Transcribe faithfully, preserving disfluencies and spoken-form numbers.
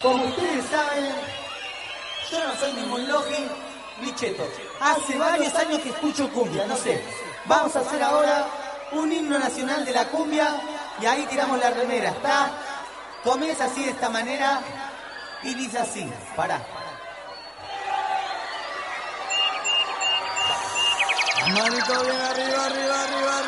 Como ustedes saben, yo no soy ningún logi ni cheto. Hace varios años que escucho cumbia, no sé. Vamos a hacer ahora un himno nacional de la cumbia y ahí tiramos la remera, ¿está? Comienza así de esta manera y dice así, pará. Manito bien arriba, arriba, arriba, arriba.